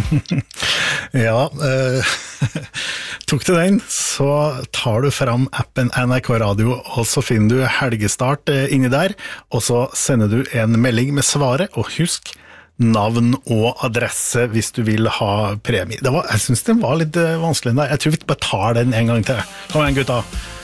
Ja, tok du den, så tar du fram appen NRK Radio, og så finner du helgestart inni der, og så sender du en melding med svaret, og husk navn og adresse hvis du vil ha premie. Jeg synes den var litt vanskelig der. Jeg tror vi bare tar den en gang til. Kom igjen, gutta.